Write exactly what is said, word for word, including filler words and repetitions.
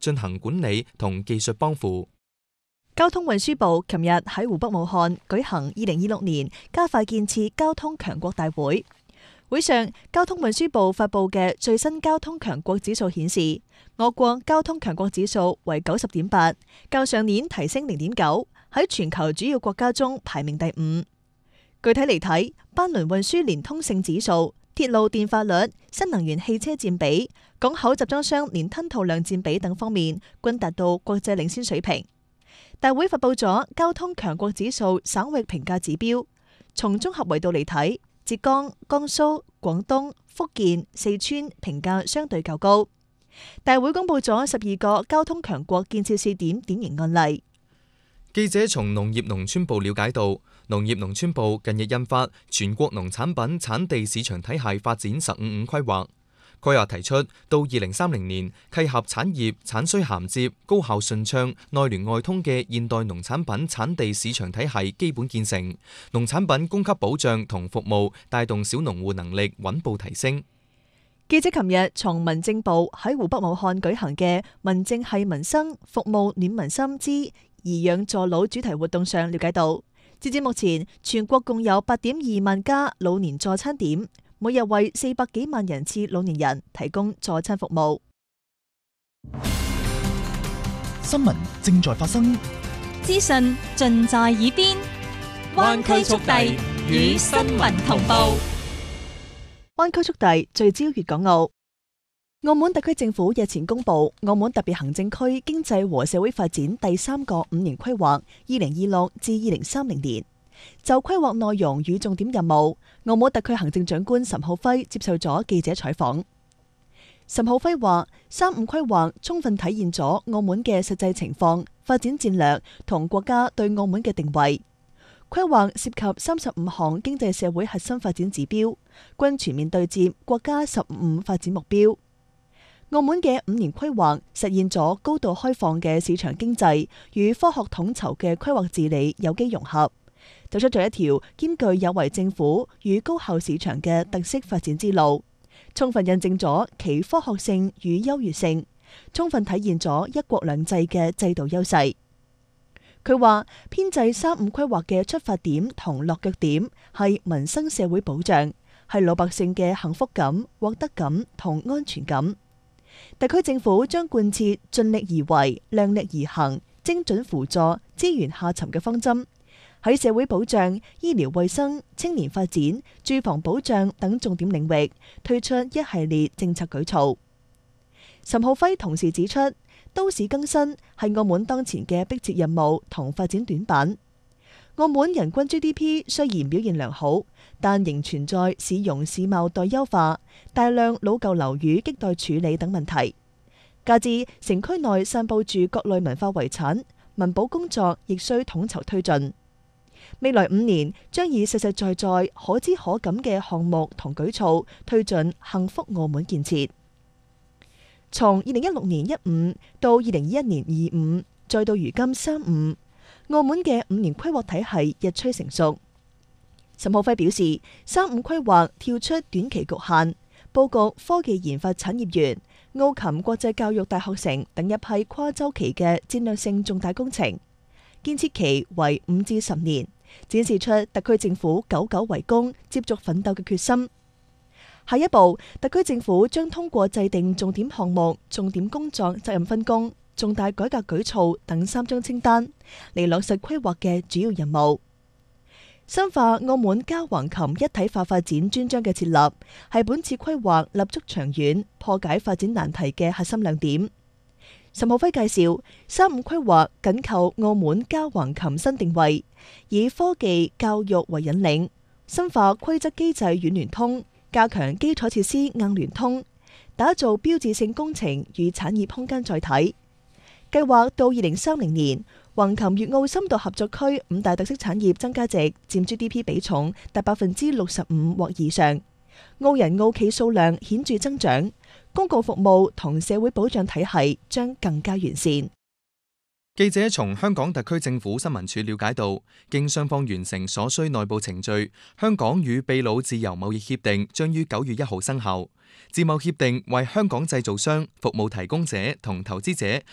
進行管理同技術幫扶。 交通運輸部琴日喺湖北武漢舉行二零二六年加快建設交通強國大會。會上，交通運輸部發布嘅最新交通強國指數顯示，我國交通強國指數為九十點八，較上年提升零點九，喺全球主要國家中排名第五。具體嚟睇，班輪運輸連通性指數、鐵路電化率、新能源汽車佔比、港口集裝箱連吞吐量佔比等方面，均達到國際領先水平。大會發布咗交通強國指數省域評價指標，從綜合維度嚟睇，浙江、江蘇、廣東、福建、四川評價相對較高。大會公布咗十二個交通強國建設試點典型案例。 記者從農業農村部了解到，農業農村部近日印發全國農產品產地市場體系發展十五五規劃。規劃提出，到二零三零年，契合產業產需銜接、高效順暢、內聯外通嘅現代農產品產地市場體系基本建成，農產品供給保障同服務帶動小農戶能力穩步提升。 記者琴日從民政部喺湖北武漢舉行嘅民政係民生服務暖民心之頤養助老主題活動上了解到，截至目前，全國共有八點二萬家老年助餐點，每日為四百幾萬人次老年人提供助餐服務。 新聞正在發生， 資訊盡在耳邊，灣區速遞與新聞同步。 灣區速遞聚焦粵港澳。澳門特區政府日前公布澳門特別行政區經濟和社會發展第三個五年規劃，二零二六至二零三零年。就規劃內容與重點任務，澳門特區行政長官岑浩輝接受咗記者採訪。岑浩輝話：三五規劃充分體現咗澳門嘅實際情況、發展戰略同國家對澳門嘅定位。規劃涉及三十五項經濟社會核心發展指標，均全面對接國家十五發展目標。澳門嘅五年規劃實現咗高度開放嘅市場經濟與科學統籌嘅規劃治理有機融合，走出咗一條兼具有為政府與高效市場嘅特色發展之路，充分印證咗其科學性與優越性，充分體現咗一國兩制嘅制度優勢。佢話編制三五規劃嘅出發點同落腳點係民生社會保障，係老百姓嘅幸福感、獲得感同安全感。特區政府將貫徹盡力而為、量力而行、精準輔助、資源下沉嘅方針，喺社會保障、醫療衛生、青年發展、住房保障等重點領域推出一系列政策舉措。岑浩輝同時指出，都市更新係澳門當前嘅迫切任務同發展短板。澳門人均 G D P 雖然表現良好，但仍存在市容市貌待優化、大量老舊樓宇亟待處理等問題。加之城區內散佈住各類文化遺產，文保工作亦需統籌推進。未來五年將以實實在在、可知可感嘅項目同舉措推進幸福澳門建設。從二零一六年一五到二零二一年二五，再到如今三五。澳門嘅五年規劃體系日趨成熟。岑浩輝表示，三五規劃跳出短期局限，佈局科技研發產業園、澳琴國際教育大學城等一批跨周期嘅戰略性重大工程，建設期為五至十年，展示出特區政府久久為功、接續奮鬥嘅決心。下一步，特區政府將通過制定重點項目、重點工作責任分工、重大改革舉措等三張清單嚟落實規劃嘅主要任務。深化澳門加橫琴一體化發展專章嘅設立，係本次規劃立足長遠、破解發展難題嘅核心亮點。岑浩輝介紹，三五規劃緊扣澳門加橫琴新定位，以科技教育為引領，深化規則機制軟聯通，加強基礎設施硬聯通，打造標誌性工程與產業空間載體。計劃到二零三零年，橫琴粵澳深度合作區五大特色產業增加值佔 G D P 比重達百分之六十五或以上，澳人澳企數量顯著增長，公共服務同社會保障體系將更加完善。 記者從香港特區政府新聞處了解到，經雙方完成所需內部程序，香港與秘魯自由貿易協定將於九月一號生效。自貿協定為香港製造商、服務提供者同投資者